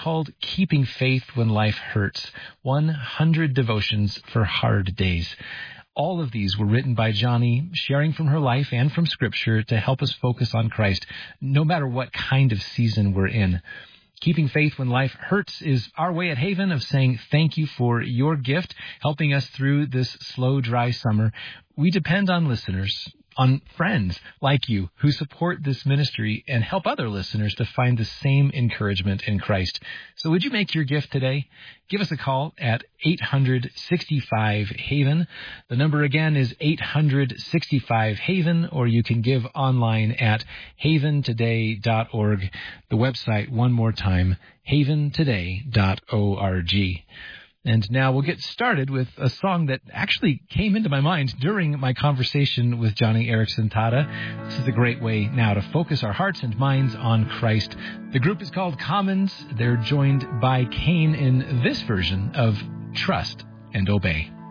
called Keeping Faith When Life Hurts, 100 Devotions for Hard Days. All of these were written by Joni, sharing from her life and from Scripture to help us focus on Christ, no matter what kind of season we're in. Keeping Faith When Life Hurts is our way at Haven of saying thank you for your gift, helping us through this slow, dry summer. We depend on listeners, on friends like you who support this ministry and help other listeners to find the same encouragement in Christ. So would you make your gift today? Give us a call at 865-HAVEN. The number again is 865-HAVEN, or you can give online at haventoday.org. The website, one more time, haventoday.org. And now we'll get started with a song that actually came into my mind during my conversation with Joni Eareckson Tada. This is a great way now to focus our hearts and minds on Christ. The group is called Commons. They're joined by Kane in this version of Trust and Obey.